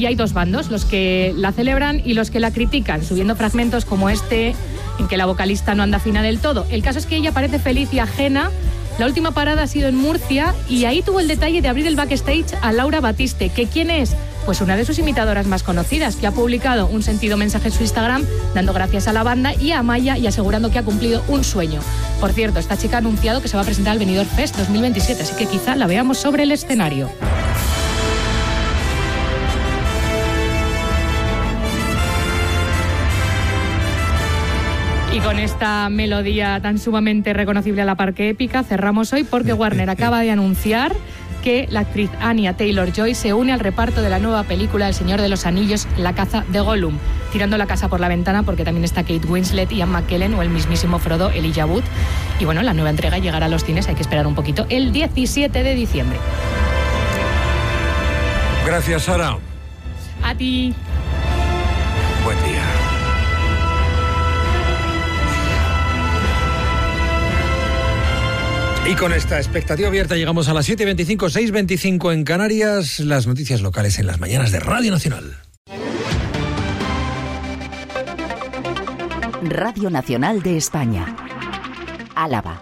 Y hay dos bandos, los que la celebran y los que la critican, subiendo fragmentos como este, en que la vocalista no anda fina del todo. El caso es que ella parece feliz y ajena. La última parada ha sido en Murcia y ahí tuvo el detalle de abrir el backstage a Laura Batiste, que ¿quién es? Pues una de sus imitadoras más conocidas, que ha publicado un sentido mensaje en su Instagram dando gracias a la banda y a Amaya y asegurando que ha cumplido un sueño. Por cierto, esta chica ha anunciado que se va a presentar al Benidorm Fest 2027, así que quizá la veamos sobre el escenario. Y con esta melodía tan sumamente reconocible a la par que épica, cerramos hoy porque Warner acaba de anunciar que la actriz Anya Taylor-Joy se une al reparto de la nueva película El Señor de los Anillos, La caza de Gollum, tirando la casa por la ventana porque también está Kate Winslet, Ian McKellen o el mismísimo Frodo, Elijah Wood. Y bueno, la nueva entrega llegará a los cines, hay que esperar un poquito, el 17 de diciembre. Gracias, Sara. A ti. Buen día. Y con esta expectativa abierta llegamos a las 7:25, 6:25 en Canarias, las noticias locales en las mañanas de Radio Nacional. Radio Nacional de España. Álava.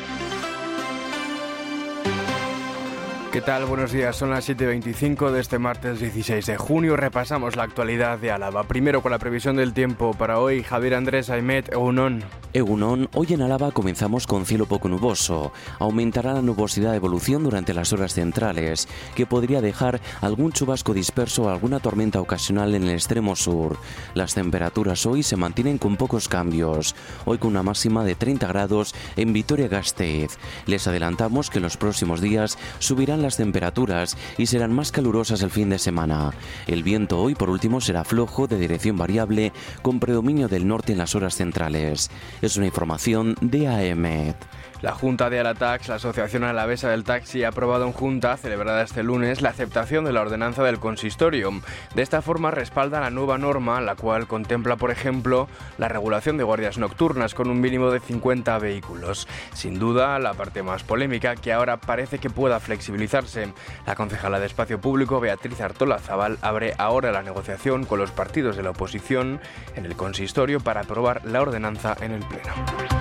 ¿Qué tal? Buenos días, son las 7:25 de este martes 16 de junio. Repasamos la actualidad de Álava. Primero con la previsión del tiempo para hoy. Javier Andrés Aimet, Egunon. Egunon, hoy en Álava comenzamos con cielo poco nuboso. Aumentará la nubosidad de evolución durante las horas centrales, que podría dejar algún chubasco disperso o alguna tormenta ocasional en el extremo sur. Las temperaturas hoy se mantienen con pocos cambios. Hoy con una máxima de 30 grados en Vitoria-Gasteiz. Les adelantamos que en los próximos días subirán las temperaturas y serán más calurosas el fin de semana. El viento hoy, por último, será flojo de dirección variable con predominio del norte en las horas centrales. Es una información de AEMET. La Junta de Alatax, la Asociación Alavesa del Taxi, ha aprobado en Junta, celebrada este lunes, la aceptación de la ordenanza del consistorio. De esta forma respalda la nueva norma, la cual contempla, por ejemplo, la regulación de guardias nocturnas con un mínimo de 50 vehículos. Sin duda, la parte más polémica, que ahora parece que pueda flexibilizarse. La concejala de Espacio Público, Beatriz Artolazabal, abre ahora la negociación con los partidos de la oposición en el consistorio para aprobar la ordenanza en el Pleno.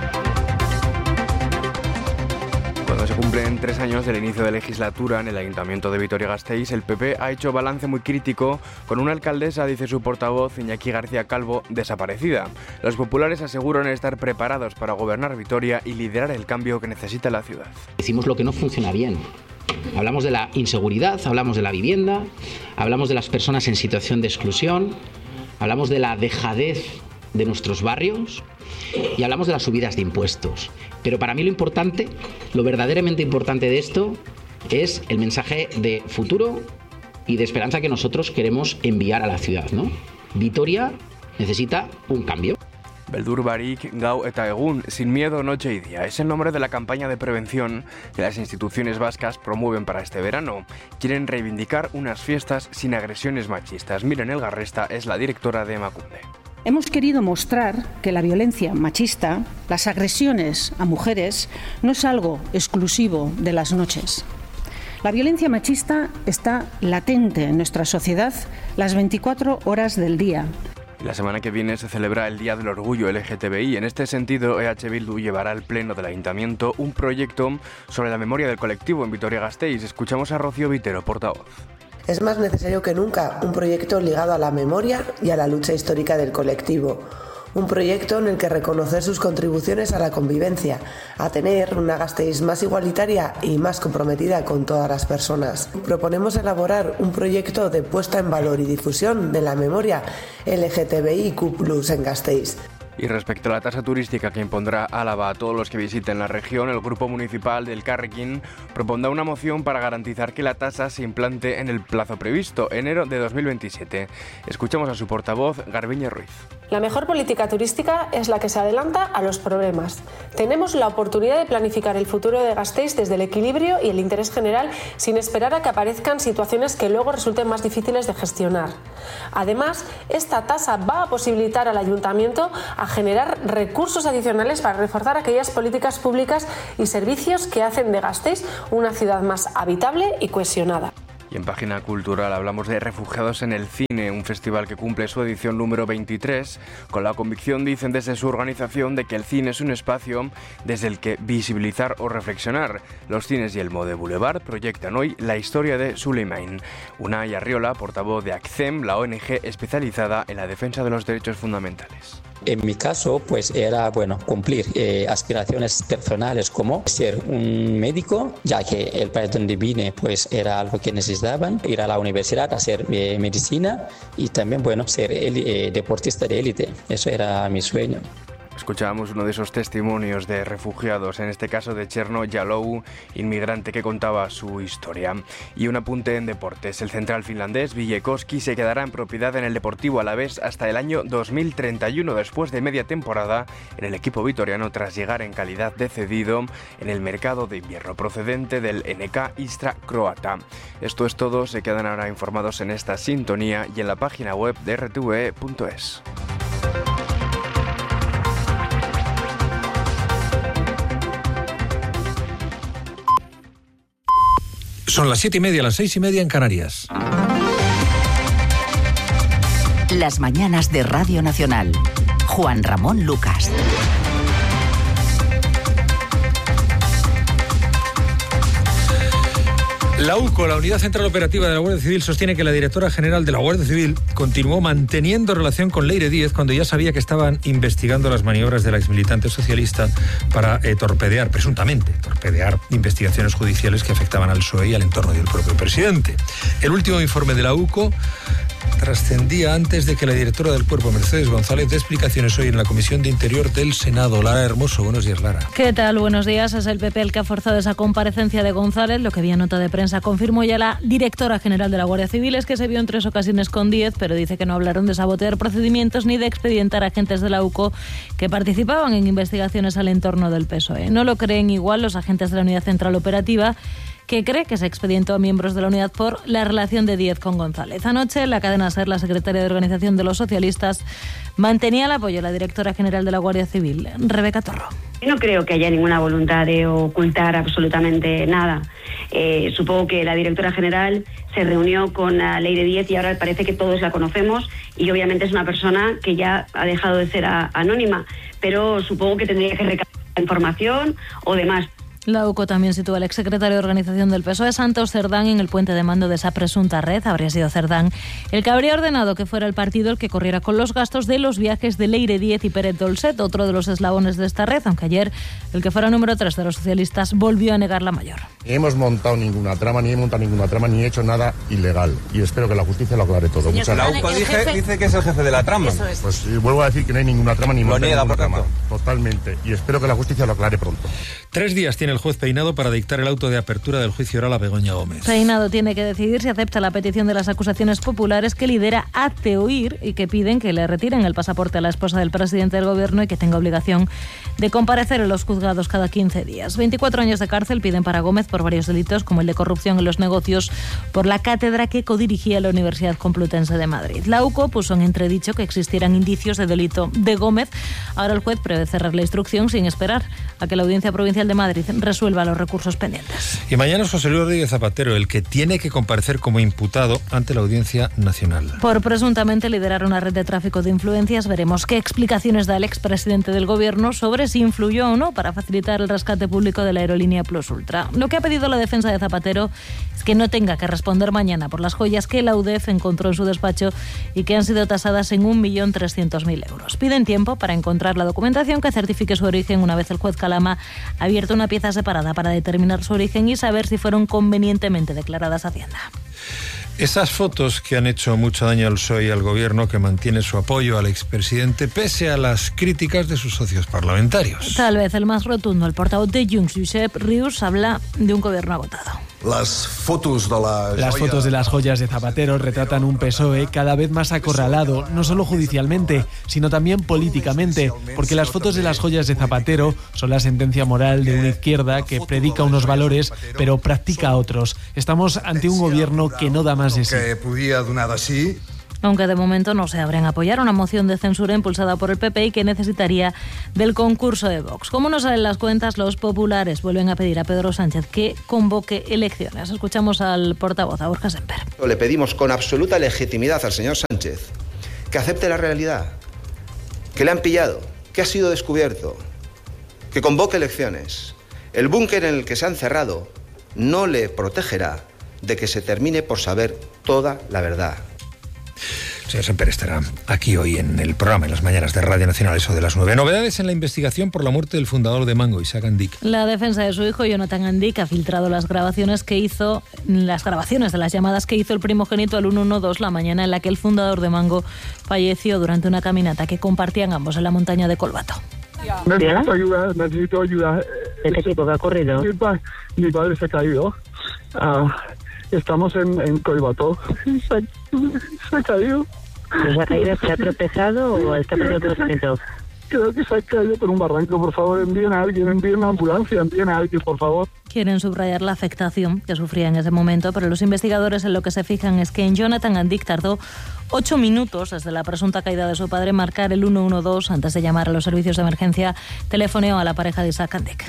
Cuando se cumplen 3 años del inicio de legislatura en el Ayuntamiento de Vitoria-Gasteiz, el PP ha hecho balance muy crítico con una alcaldesa, dice su portavoz, Iñaki García Calvo, desaparecida. Los populares aseguran estar preparados para gobernar Vitoria y liderar el cambio que necesita la ciudad. Decimos lo que no funciona bien. Hablamos de la inseguridad, hablamos de la vivienda, hablamos de las personas en situación de exclusión, hablamos de la dejadez de nuestros barrios y hablamos de las subidas de impuestos. Pero para mí lo importante, lo verdaderamente importante de esto es el mensaje de futuro y de esperanza que nosotros queremos enviar a la ciudad, ¿no? Vitoria necesita un cambio. Beldur barik, gau eta egun, sin miedo noche y día. Es el nombre de la campaña de prevención que las instituciones vascas promueven para este verano. Quieren reivindicar unas fiestas sin agresiones machistas. Miren Elgarresta es la directora de Emakunde. Hemos querido mostrar que la violencia machista, las agresiones a mujeres, no es algo exclusivo de las noches. La violencia machista está latente en nuestra sociedad las 24 horas del día. La semana que viene se celebra el Día del Orgullo LGTBI. En este sentido, EH Bildu llevará al Pleno del Ayuntamiento un proyecto sobre la memoria del colectivo en Vitoria-Gasteiz. Escuchamos a Rocío Vitero, portavoz. Es más necesario que nunca un proyecto ligado a la memoria y a la lucha histórica del colectivo. Un proyecto en el que reconocer sus contribuciones a la convivencia, a tener una Gasteiz más igualitaria y más comprometida con todas las personas. Proponemos elaborar un proyecto de puesta en valor y difusión de la memoria LGTBIQ+ en Gasteiz. Y respecto a la tasa turística que impondrá Álava a todos los que visiten la región, el Grupo Municipal del Elkarrekin propondrá una moción para garantizar que la tasa se implante en el plazo previsto, enero de 2027. Escuchamos a su portavoz, Garbiñe Ruiz. La mejor política turística es la que se adelanta a los problemas. Tenemos la oportunidad de planificar el futuro de Gasteiz desde el equilibrio y el interés general sin esperar a que aparezcan situaciones que luego resulten más difíciles de gestionar. Además, esta tasa va a posibilitar al Ayuntamiento a generar recursos adicionales para reforzar aquellas políticas públicas y servicios que hacen de Gasteiz una ciudad más habitable y cohesionada. Y en Página Cultural hablamos de Refugiados en el Cine, un festival que cumple su edición número 23, con la convicción, dicen desde su organización, de que el cine es un espacio desde el que visibilizar o reflexionar. Los cines y el Mode Boulevard proyectan hoy la historia de Suleiman. Unai Arriola, portavoz de ACCEM, la ONG especializada en la defensa de los derechos fundamentales. En mi caso, pues era, cumplir aspiraciones personales como ser un médico, ya que el país donde vine, pues era algo que necesitaban, ir a la universidad a hacer medicina y también, ser deportista de élite. Eso era mi sueño. Escuchábamos uno de esos testimonios de refugiados, en este caso de Cherno Yalou, inmigrante que contaba su historia. Y un apunte en deportes. El central finlandés Viljekoski se quedará en propiedad en el Deportivo Alavés hasta el año 2031, después de media temporada en el equipo vitoriano, tras llegar en calidad de cedido en el mercado de invierno procedente del NK Istra croata. Esto es todo, se quedan ahora informados en esta sintonía y en la página web de rtve.es. Son las 7:30, las 6:30 en Canarias. Las mañanas de Radio Nacional. Juan Ramón Lucas. La UCO, la Unidad Central Operativa de la Guardia Civil, sostiene que la directora general de la Guardia Civil continuó manteniendo relación con Leire Díez cuando ya sabía que estaban investigando las maniobras de la exmilitante socialista para presuntamente torpedear investigaciones judiciales que afectaban al PSOE y al entorno del propio presidente. El último informe de la UCO trascendía antes de que la directora del Cuerpo, Mercedes González, dé explicaciones hoy en la Comisión de Interior del Senado. Lara Hermoso, buenos días, Lara. ¿Qué tal? Buenos días. Es el PP el que ha forzado esa comparecencia de González. Lo que vía nota de prensa confirmó ya la directora general de la Guardia Civil es que se vio en 3 ocasiones con Díez, pero dice que no hablaron de sabotear procedimientos ni de expedientar a agentes de la UCO que participaban en investigaciones al entorno del PSOE. No lo creen igual los agentes de la Unidad Central Operativa, que cree que se expedientó a miembros de la unidad por la relación de Díez con González. Anoche, en la cadena SER, la secretaria de Organización de los Socialistas mantenía el apoyo a la directora general de la Guardia Civil, Rebeca Torro. Yo no creo que haya ninguna voluntad de ocultar absolutamente nada. Supongo que la directora general se reunió con la Leire Díez y ahora parece que todos la conocemos y obviamente es una persona que ya ha dejado de ser anónima, pero supongo que tendría que recabar información o demás. La UCO también sitúa al exsecretario de Organización del PSOE, Santos Cerdán, en el puente de mando de esa presunta red. Habría sido Cerdán el que habría ordenado que fuera el partido el que corriera con los gastos de los viajes de Leire Díez y Pérez Dolcet, otro de los eslabones de esta red, aunque ayer el que fuera número 3 de los socialistas volvió a negar la mayor. Ni hemos montado ninguna trama, ni he hecho nada ilegal. Y espero que la justicia lo aclare todo. Muchas gracias. La UCO dice que es el jefe de la trama. Pues vuelvo a decir que no hay ninguna trama ni ninguna trama. Totalmente. Y espero que la justicia lo aclare pronto. 3 días tiene el juez Peinado para dictar el auto de apertura del juicio oral a Begoña Gómez. Peinado tiene que decidir si acepta la petición de las acusaciones populares que lidera Hazte Oír y que piden que le retiren el pasaporte a la esposa del presidente del gobierno y que tenga obligación de comparecer en los juzgados cada 15 días. 24 años de cárcel piden para Gómez por varios delitos, como el de corrupción en los negocios por la cátedra que codirigía la Universidad Complutense de Madrid. La UCO puso en entredicho que existieran indicios de delito de Gómez. Ahora el juez prevé cerrar la instrucción sin esperar a que la Audiencia Provincial de Madrid resuelva los recursos pendientes. Y mañana es José Luis Rodríguez Zapatero el que tiene que comparecer como imputado ante la Audiencia Nacional. Por presuntamente liderar una red de tráfico de influencias, veremos qué explicaciones da el expresidente del gobierno sobre si influyó o no para facilitar el rescate público de la aerolínea Plus Ultra. Lo que ha pedido la defensa de Zapatero es que no tenga que responder mañana por las joyas que la UDEF encontró en su despacho y que han sido tasadas en 1.300.000 euros. Piden tiempo para encontrar la documentación que certifique su origen una vez el juez Calama ha abierto una pieza separada para determinar su origen y saber si fueron convenientemente declaradas a Hacienda. Esas fotos que han hecho mucho daño al PSOE y al gobierno, que mantiene su apoyo al expresidente pese a las críticas de sus socios parlamentarios. Tal vez el más rotundo, el portavoz de Junts, Josep Rius, habla de un gobierno agotado. Las fotos de las joyas de Zapatero retratan un PSOE cada vez más acorralado, no solo judicialmente, sino también políticamente, porque las fotos de las joyas de Zapatero son la sentencia moral de una izquierda que predica unos valores, pero practica otros. Estamos ante un gobierno que no da más de sí. Que podía donar de sí aunque de momento no se abren a apoyar una moción de censura impulsada por el PP y que necesitaría del concurso de Vox. Como no salen las cuentas, los populares vuelven a pedir a Pedro Sánchez que convoque elecciones. Escuchamos al portavoz, a Borja Semper. Le pedimos con absoluta legitimidad al señor Sánchez que acepte la realidad, que le han pillado, que ha sido descubierto, que convoque elecciones. El búnker en el que se han encerrado no le protegerá de que se termine por saber toda la verdad. Señor Semper estará aquí hoy en el programa, en las mañanas de Radio Nacional, eso de las 9. Novedades en la investigación por la muerte del fundador de Mango, Isaac Andic. La defensa de su hijo, Jonathan Andic, ha filtrado las grabaciones de las llamadas que hizo el primogénito al 112 la mañana en la que el fundador de Mango falleció durante una caminata que compartían ambos en la montaña de Colbato. Necesito ayuda. ¿Qué tipo que ha ocurrido? Mi padre se ha caído. Estamos en Colbato. Se ha caído. ¿Se ha caído? ¿Se ha tropezado o está perdiendo conocimiento? Creo que se ha caído por un barranco. Por favor, envíen a alguien, envíen una ambulancia, envíen a alguien, por favor. Quieren subrayar la afectación que sufría en ese momento, pero los investigadores en lo que se fijan es que en Jonathan Andic tardó 8 minutos desde la presunta caída de su padre marcar el 112 antes de llamar a los servicios de emergencia. Telefoneó a la pareja de Isaac Andic.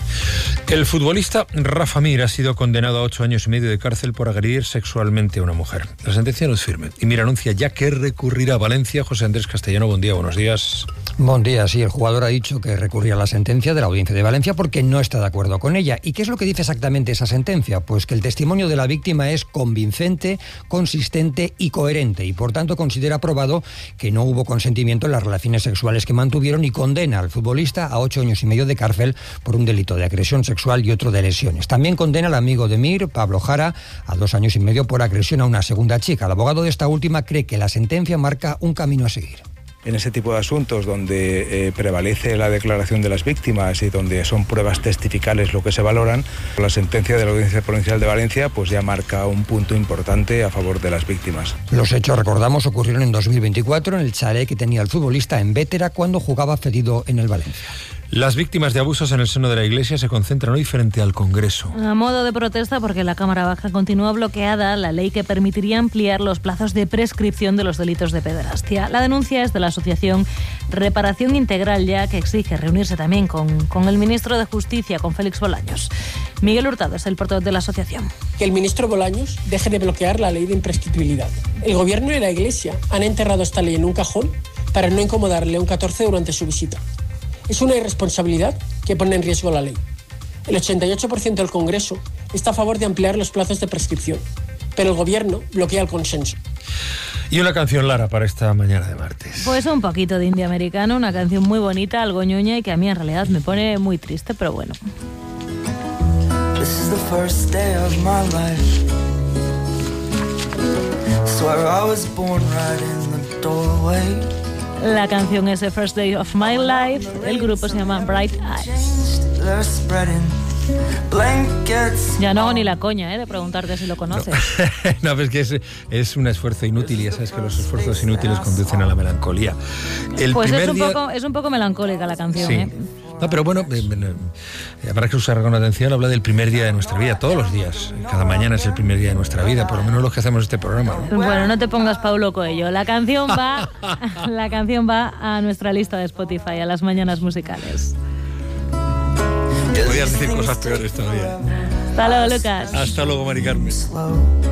El futbolista Rafa Mir ha sido condenado a 8 años y medio de cárcel por agredir sexualmente a una mujer. La sentencia no es firme y Mir anuncia ya que recurrirá a Valencia. José Andrés Castellano, buen día, buenos días. Buen día, sí, el jugador ha dicho que recurrirá a la sentencia de la Audiencia de Valencia porque no está de acuerdo con ella. ¿Y qué es lo que dice exactamente esa sentencia? Pues que el testimonio de la víctima es convincente, consistente y coherente y por tanto considera probado que no hubo consentimiento en las relaciones sexuales que mantuvieron y condena al futbolista a 8 años y medio de cárcel por un delito de agresión sexual y otro de lesiones. También condena al amigo de Mir, Pablo Jara, a 2 años y medio por agresión a una segunda chica. El abogado de esta última cree que la sentencia marca un camino a seguir. En ese tipo de asuntos donde prevalece la declaración de las víctimas y donde son pruebas testificales lo que se valoran, la sentencia de la Audiencia Provincial de Valencia pues ya marca un punto importante a favor de las víctimas. Los hechos, recordamos, ocurrieron en 2024 en el chalet que tenía el futbolista en Bétera cuando jugaba cedido en el Valencia. Las víctimas de abusos en el seno de la Iglesia se concentran hoy frente al Congreso. A modo de protesta porque la Cámara Baja continúa bloqueada la ley que permitiría ampliar los plazos de prescripción de los delitos de pederastia. La denuncia es de la asociación Reparación Integral Ya, que exige reunirse también con el ministro de Justicia, con Félix Bolaños. Miguel Hurtado es el portavoz de la asociación. Que el ministro Bolaños deje de bloquear la ley de imprescriptibilidad. El Gobierno y la Iglesia han enterrado esta ley en un cajón para no incomodar a León XIV durante su visita. Es una irresponsabilidad que pone en riesgo la ley. El 88% del Congreso está a favor de ampliar los plazos de prescripción, pero el Gobierno bloquea el consenso. Y una canción, Lara, para esta mañana de martes. Pues un poquito de indie americano, una canción muy bonita, algo ñoña y que a mí en realidad me pone muy triste, pero bueno. This is the first day of my life. Swear I was born right in the doorway. La canción es The First Day of My Life. El grupo se llama Bright Eyes. Ya no hago ni la coña, de preguntarte si lo conoces. No, pues que es un esfuerzo inútil y ya sabes que los esfuerzos inútiles conducen a la melancolía. Pues es un poco melancólica la canción, sí. No, pero bueno, habrá que usar con atención. Habla del primer día de nuestra vida, todos los días. Cada mañana es el primer día de nuestra vida, por lo menos los que hacemos este programa, ¿no? Bueno, no te pongas Paulo Coelho. La canción va a nuestra lista de Spotify, a las mañanas musicales. Podrías decir cosas peores todavía. Hasta luego, Lucas. Hasta luego, Mari Carmen.